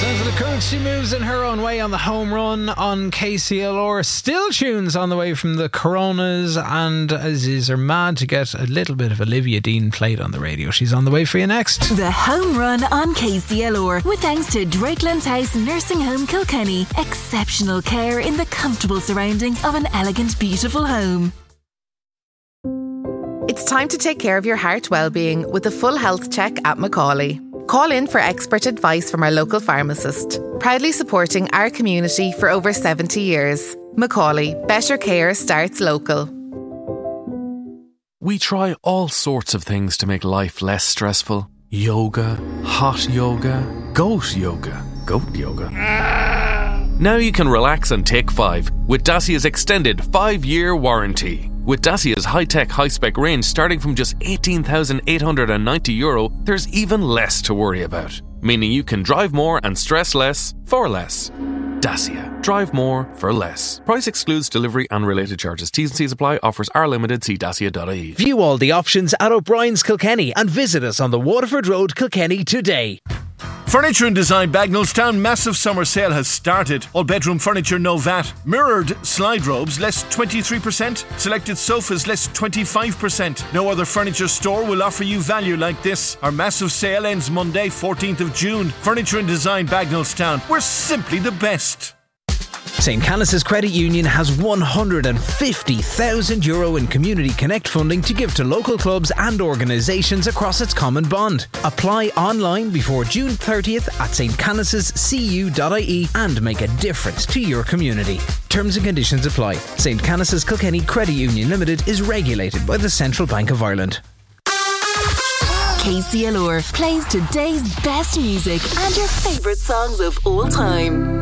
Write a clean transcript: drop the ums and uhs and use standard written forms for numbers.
She moves in her own way on the home run on KCLR. Still tunes on the way from the Coronas, and Aziz are mad to get a little bit of Olivia Dean played on the radio. She's on the way for you next. The home run on KCLR, with thanks to Drakelands House Nursing Home Kilkenny. Exceptional care in the comfortable surroundings of an elegant, beautiful home. It's time to take care of your heart well-being with a full health check at Macaulay. Call in for expert advice from our local pharmacist. Proudly supporting our community for over 70 years. Macaulay, better care starts local. We try all sorts of things to make life less stressful. Yoga, hot yoga, goat yoga. Now you can relax and take 5 with Dacia's extended 5-year warranty. With Dacia's high-tech, high-spec range starting from just €18,890, there's even less to worry about. Meaning you can drive more and stress less for less. Dacia. Drive more for less. Price excludes delivery and related charges. T's and C's apply. Offers are limited. See dacia.ie. View all the options at O'Brien's Kilkenny and visit us on the Waterford Road, Kilkenny today. Furniture and Design Bagnallstown massive summer sale has started. All bedroom furniture no VAT. Mirrored slide robes less 23%. Selected sofas less 25%. No other furniture store will offer you value like this. Our massive sale ends Monday 14th of June. Furniture and Design Bagnallstown. We're simply the best. St. Canice's Credit Union has €150,000 in Community Connect funding to give to local clubs and organisations across its common bond. Apply online before June 30th at stcanicescu.ie and make a difference to your community. Terms and conditions apply. St. Canice's Kilkenny Credit Union Limited is regulated by the Central Bank of Ireland. KCLR plays today's best music and your favourite songs of all time.